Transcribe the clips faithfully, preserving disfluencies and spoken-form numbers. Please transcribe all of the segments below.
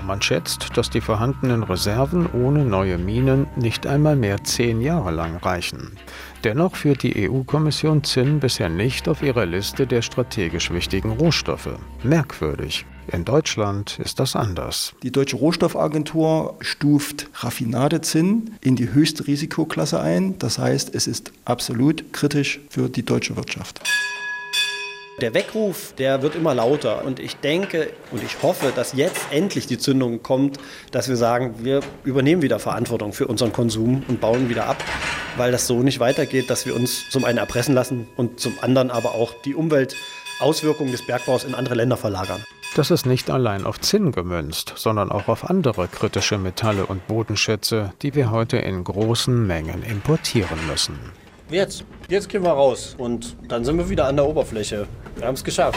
Man schätzt, dass die vorhandenen Reserven ohne neue Minen nicht einmal mehr zehn Jahre lang reichen. Dennoch führt die E U-Kommission Zinn bisher nicht auf ihre Liste der strategisch wichtigen Rohstoffe. Merkwürdig. In Deutschland ist das anders. Die Deutsche Rohstoffagentur stuft Raffinadezinn in die höchste Risikoklasse ein. Das heißt, es ist absolut kritisch für die deutsche Wirtschaft. Der Weckruf, der wird immer lauter und ich denke und ich hoffe, dass jetzt endlich die Zündung kommt, dass wir sagen, wir übernehmen wieder Verantwortung für unseren Konsum und bauen wieder ab, weil das so nicht weitergeht, dass wir uns zum einen erpressen lassen und zum anderen aber auch die Umweltauswirkungen des Bergbaus in andere Länder verlagern. Das ist nicht allein auf Zinn gemünzt, sondern auch auf andere kritische Metalle und Bodenschätze, die wir heute in großen Mengen importieren müssen. Jetzt, jetzt gehen wir raus und dann sind wir wieder an der Oberfläche. Wir haben es geschafft.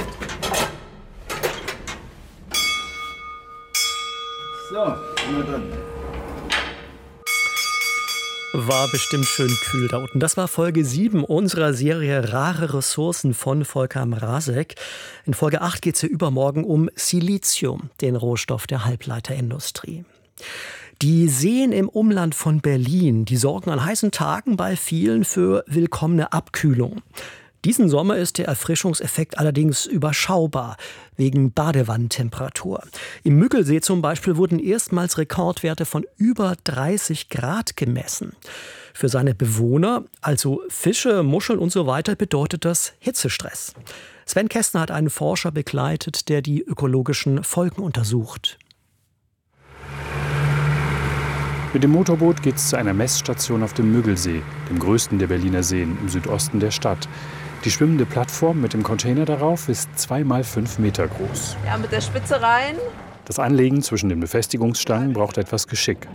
So, na dann. War bestimmt schön kühl da unten. Das war Folge sieben unserer Serie Rare Ressourcen von Volker Mrazek. In Folge acht geht es hier übermorgen um Silizium, den Rohstoff der Halbleiterindustrie. Die Seen im Umland von Berlin, die sorgen an heißen Tagen bei vielen für willkommene Abkühlung. Diesen Sommer ist der Erfrischungseffekt allerdings überschaubar, wegen Badewannentemperatur. Im Müggelsee zum Beispiel wurden erstmals Rekordwerte von über dreißig Grad gemessen. Für seine Bewohner, also Fische, Muscheln und so weiter, bedeutet das Hitzestress. Sven Kästner hat einen Forscher begleitet, der die ökologischen Folgen untersucht. Mit dem Motorboot geht es zu einer Messstation auf dem Müggelsee, dem größten der Berliner Seen im Südosten der Stadt. Die schwimmende Plattform mit dem Container darauf ist zwei mal fünf Meter groß. Ja, mit der Spitze rein. Das Anlegen zwischen den Befestigungsstangen braucht etwas Geschick.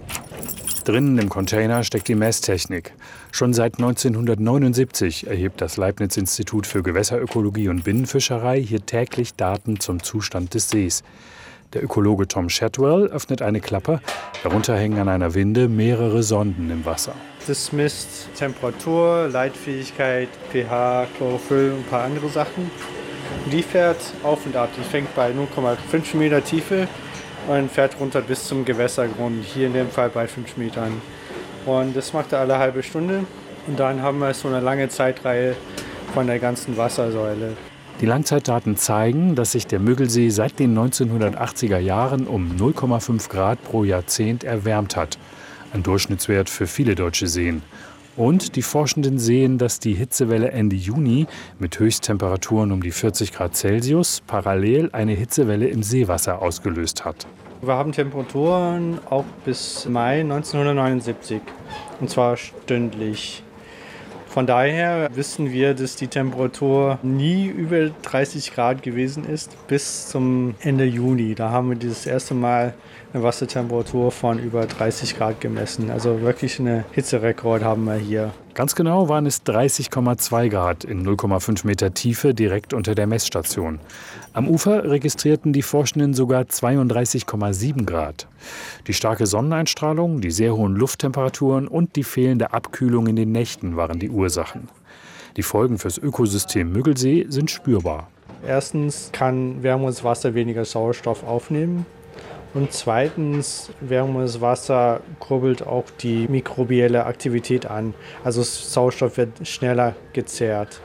Drinnen im Container steckt die Messtechnik. Schon seit neunzehnhundertneunundsiebzig erhebt das Leibniz-Institut für Gewässerökologie und Binnenfischerei hier täglich Daten zum Zustand des Sees. Der Ökologe Tom Shadwell öffnet eine Klappe. Darunter hängen an einer Winde mehrere Sonden im Wasser. Das misst Temperatur, Leitfähigkeit, pH, Chlorophyll und ein paar andere Sachen. Die fährt auf und ab. Die fängt bei null Komma fünf Meter Tiefe und fährt runter bis zum Gewässergrund. Hier in dem Fall bei fünf Metern. Und das macht er alle halbe Stunde. Und dann haben wir so eine lange Zeitreihe von der ganzen Wassersäule. Die Langzeitdaten zeigen, dass sich der Müggelsee seit den neunzehnhundertachtziger Jahren um null Komma fünf Grad pro Jahrzehnt erwärmt hat. Ein Durchschnittswert für viele deutsche Seen. Und die Forschenden sehen, dass die Hitzewelle Ende Juni mit Höchsttemperaturen um die vierzig Grad Celsius parallel eine Hitzewelle im Seewasser ausgelöst hat. Wir haben Temperaturen auch bis Mai neunzehnhundertneunundsiebzig. Und zwar stündlich. Von daher wissen wir, dass die Temperatur nie über dreißig Grad gewesen ist, bis zum Ende Juni. Da haben wir das erste Mal eine Wassertemperatur von über dreißig Grad gemessen. Also wirklich einen Hitzerekord haben wir hier. Ganz genau waren es dreißig Komma zwei Grad in null Komma fünf Meter Tiefe direkt unter der Messstation. Am Ufer registrierten die Forschenden sogar zweiunddreißig Komma sieben Grad. Die starke Sonneneinstrahlung, die sehr hohen Lufttemperaturen und die fehlende Abkühlung in den Nächten waren die Ursachen. Die Folgen fürs Ökosystem Müggelsee sind spürbar. Erstens kann wärmeres Wasser weniger Sauerstoff aufnehmen. Und zweitens, wärmeres Wasser kurbelt auch die mikrobielle Aktivität an. Also Sauerstoff wird schneller gezehrt.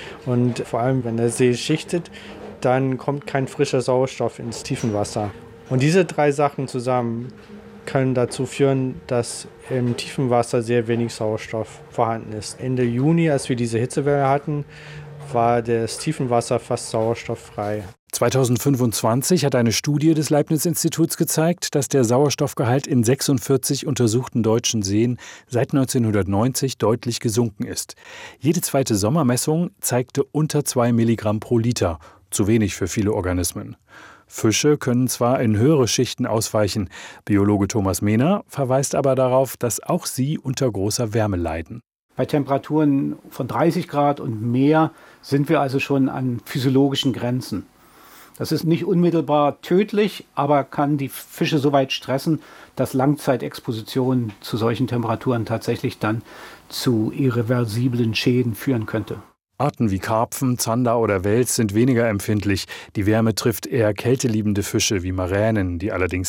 Und vor allem, wenn der See schichtet, dann kommt kein frischer Sauerstoff ins Tiefenwasser. Und diese drei Sachen zusammen können dazu führen, dass im Tiefenwasser sehr wenig Sauerstoff vorhanden ist. Ende Juni, als wir diese Hitzewelle hatten, war das Tiefenwasser fast sauerstofffrei. zweitausendfünfundzwanzig hat eine Studie des Leibniz-Instituts gezeigt, dass der Sauerstoffgehalt in sechsundvierzig untersuchten deutschen Seen seit neunzehnhundertneunzig deutlich gesunken ist. Jede zweite Sommermessung zeigte unter zwei Milligramm pro Liter, zu wenig für viele Organismen. Fische können zwar in höhere Schichten ausweichen, Biologe Thomas Mehner verweist aber darauf, dass auch sie unter großer Wärme leiden. Bei Temperaturen von dreißig Grad und mehr sind wir also schon an physiologischen Grenzen. Das ist nicht unmittelbar tödlich, aber kann die Fische so weit stressen, dass Langzeitexposition zu solchen Temperaturen tatsächlich dann zu irreversiblen Schäden führen könnte. Arten wie Karpfen, Zander oder Wels sind weniger empfindlich. Die Wärme trifft eher kälteliebende Fische wie Maränen, die allerdings